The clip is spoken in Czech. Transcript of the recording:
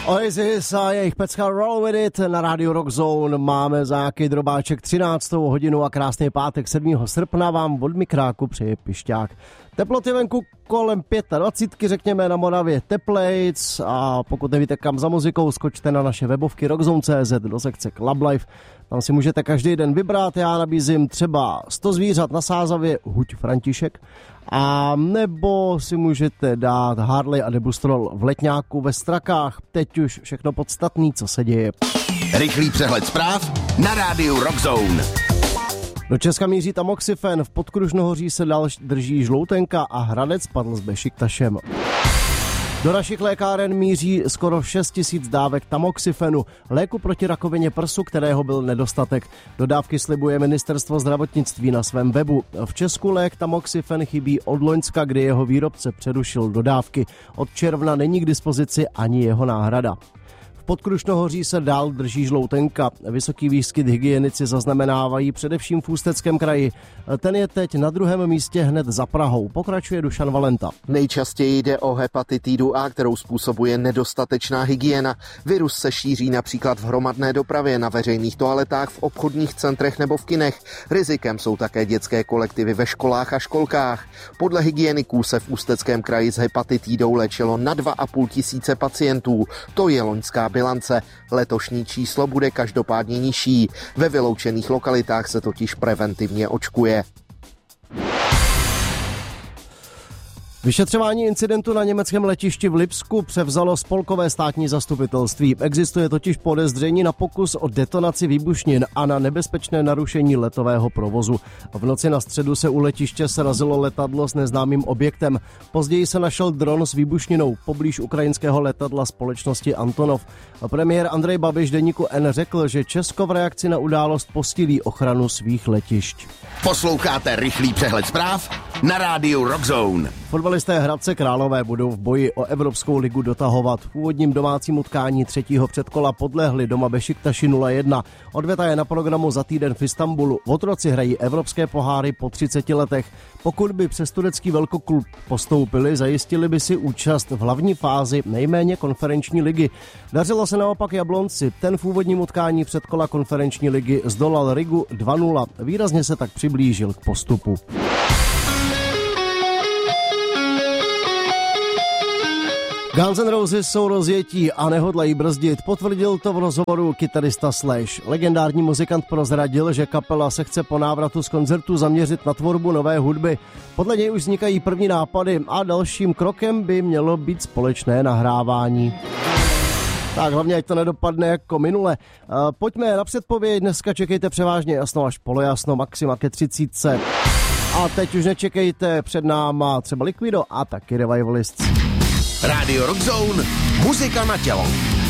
Oasis a jejich pecka Roll With It na rádiu Rock Zone. Máme za nějaký drobáček 13. hodinu a krásný pátek 7. srpna vám od mikráku přeje Pišťák. Teploty venku kolem 25, řekněme, na Moravě teplejc, a pokud nevíte kam za muzikou, skočte na naše webovky rockzone.cz do sekce Club Life. Tam si můžete každý den vybrat, já nabízím třeba 100 zvířat na Sázavě, huť František, a nebo si můžete dát Harley a Debustrol v Letňáku ve Strakách. Teď už všechno podstatný, co se děje. Rychlý přehled zpráv na rádiu Rock Zone. Do Česka míří tamoxifen, v Podkružnohoří se dál drží žloutenka a Hradec padl s Bešiktašem. Do našich lékáren míří skoro 6 000 dávek tamoxifenu, léku proti rakovině prsu, kterého byl nedostatek. Dodávky slibuje ministerstvo zdravotnictví na svém webu. V Česku lék tamoxifen chybí od loňska, kdy jeho výrobce přerušil dodávky. Od června není k dispozici ani jeho náhrada. V Podkružnohoří se dál drží žloutenka. Vysoký výskyt hygienici zaznamenávají především v Ústeckém kraji. Ten je teď na druhém místě hned za Prahou. Pokračuje Dušan Valenta. Nejčastěji jde o hepatitidu A, kterou způsobuje nedostatečná hygiena. Virus se šíří například v hromadné dopravě, na veřejných toaletách, v obchodních centrech nebo v kinech. Rizikem jsou také dětské kolektivy ve školách a školkách. Podle hygieniků se v Ústeckém kraji s hepatitidou léčilo na 2 500 pacientů. To je loňská bilance. Letošní číslo bude každopádně nižší. Ve vyloučených lokalitách se totiž preventivně očkuje. Vyšetřování incidentu na německém letišti v Lipsku převzalo spolkové státní zastupitelství. Existuje totiž podezření na pokus o detonaci výbušnin a na nebezpečné narušení letového provozu. V noci na středu se u letiště srazilo letadlo s neznámým objektem. Později se našel dron s výbušninou poblíž ukrajinského letadla společnosti Antonov. Premiér Andrej Babiš deníku N řekl, že Česko v reakci na událost posílí ochranu svých letišť. Posloucháte rychlý přehled zpráv na rádiu Rock Zone. Fotbalisté Hradce Králové budou v boji o Evropskou ligu dotahovat. V původním domácím utkání 3. předkola podlehli doma Bešiktaši 0-1. Odveta je na programu za týden v Istanbulu. Otroci hrají evropské poháry po 30 letech. Pokud by přes turecký velkoklub postoupili, zajistili by si účast v hlavní fázi nejméně konferenční ligy. Dařilo se naopak Jablonci. Ten v úvodním utkání předkola konferenční ligy zdolal Rigu 2-0. Výrazně se tak přiblížil k postupu. Guns N' Roses jsou rozjetí a nehodlají brzdit, potvrdil to v rozhovoru kytarista Slash. Legendární muzikant prozradil, že kapela se chce po návratu z koncertu zaměřit na tvorbu nové hudby. Podle něj už vznikají první nápady a dalším krokem by mělo být společné nahrávání. Tak hlavně, ať to nedopadne jako minule. Pojďme na předpověď, dneska čekejte převážně jasno až polojasno, maxima ke 30. A teď už nečekejte, před náma třeba Liquido a taky Revivalists. Radio Rock Zone, muzika na tělo.